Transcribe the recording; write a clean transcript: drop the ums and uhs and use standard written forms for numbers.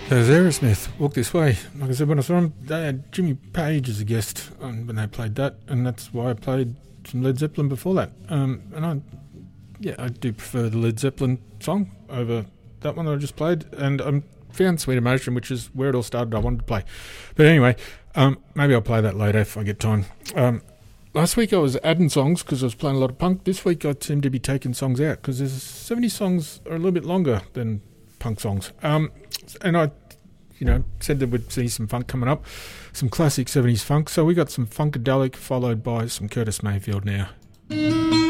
There's Aerosmith, Walk This Way. Like I said, when I saw them, they had Jimmy Page as a guest when they played that, and that's why I played some Led Zeppelin before that. I do prefer the Led Zeppelin song over that one that I just played, and I found Sweet Emotion, which is where it all started, I wanted to play. But anyway, maybe I'll play that later if I get time. Last week I was adding songs because I was playing a lot of punk. This week I seem to be taking songs out because there's 70 songs are a little bit longer than punk songs. And I, said that we'd see some funk coming up, some classic 70s funk. So we got some Funkadelic followed by some Curtis Mayfield now.